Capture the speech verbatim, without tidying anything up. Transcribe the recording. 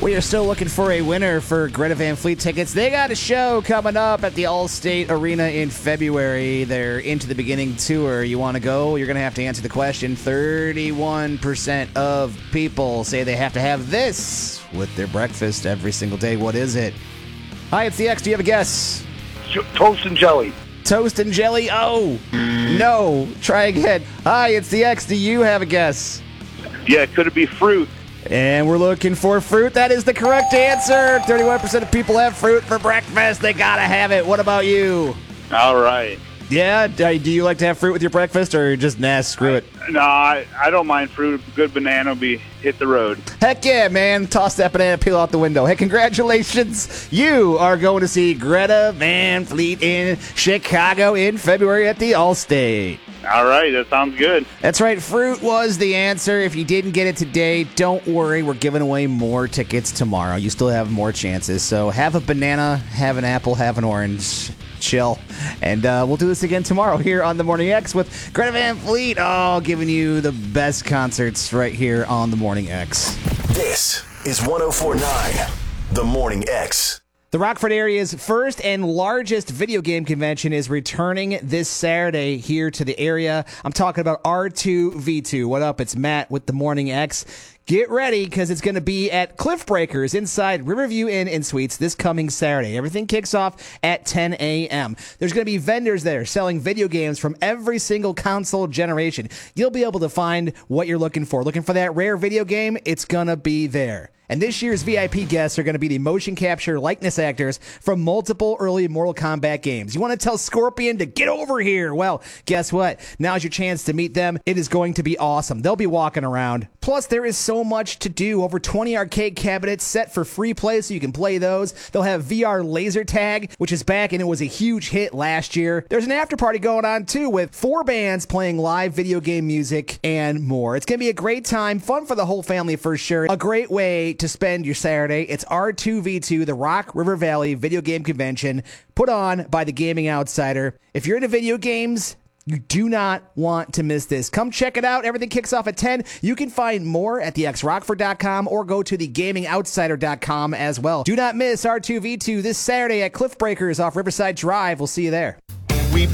We are still looking for a winner for Greta Van Fleet tickets. They got a show coming up at the Allstate Arena in February. They're Into the Beginning tour. You want to go? You're going to have to answer the question. thirty-one percent of people say they have to have this with their breakfast every single day. What is it? Hi, it's the X. Do you have a guess? Toast and jelly. Toast and jelly? Oh, no. Try again. Hi, it's the X. Do you have a guess? Yeah, could it be fruit? And we're looking for fruit. That is the correct answer. thirty-one percent of people have fruit for breakfast. They gotta have it. What about you? All right. Yeah? Do you like to have fruit with your breakfast, or just, nah, screw it? No, I, I don't mind fruit. Good banana will be hit the road. Heck yeah, man. Toss that banana peel out the window. Hey, congratulations. You are going to see Greta Van Fleet in Chicago in February at the Allstate. All right, that sounds good. That's right. Fruit was the answer. If you didn't get it today, don't worry. We're giving away more tickets tomorrow. You still have more chances. So have a banana, have an apple, have an orange. Chill. And uh, we'll do this again tomorrow here on The Morning X with Greta Van Fleet. Oh, giving you the best concerts right here on The Morning X. This is one oh four point nine The Morning X. The Rockford area's first and largest video game convention is returning this Saturday here to the area. I'm talking about R two V two. What up? It's Matt with The Morning X. Get ready, because it's going to be at Cliff Breakers inside Riverview Inn and Suites this coming Saturday. Everything kicks off at ten a.m. There's going to be vendors there selling video games from every single console generation. You'll be able to find what you're looking for. Looking for that rare video game? It's going to be there. And this year's V I P guests are going to be the motion capture likeness actors from multiple early Mortal Kombat games. You want to tell Scorpion to get over here? Well, guess what? Now's your chance to meet them. It is going to be awesome. They'll be walking around. Plus, there is so much to do. Over twenty arcade cabinets set for free play, so you can play those. They'll have V R laser tag, which is back, and it was a huge hit last year. There's an after party going on, too, with four bands playing live video game music and more. It's going to be a great time. Fun for the whole family, for sure. A great way to spend your Saturday. It's R two V two, the Rock River Valley Video Game Convention, put on by the Gaming Outsider. If you're into video games, you do not want to miss this. Come check it out. Everything kicks off at ten. You can find more at the x rockford dot com or go to the gaming outsider dot com as well. Do not miss R two V two this Saturday at Cliff Breakers off Riverside Drive. We'll see you there.